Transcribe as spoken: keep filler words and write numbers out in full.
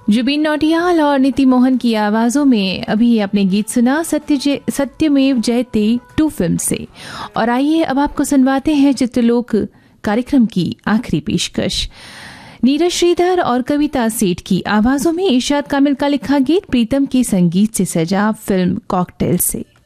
जुबिन नौटियाल और नीति मोहन की आवाज़ों में अभी आपने गीत सुना सत्य सत्यमेव जयते टू फिल्म से। और आइए अब आपको सुनवाते हैं चित्रलोक कार्यक्रम की आखिरी पेशकश। नीरज श्रीधर और कविता सेठ की आवाज़ों में इरशाद कामिल का लिखा गीत प्रीतम के संगीत से सजा फिल्म कॉकटेल से।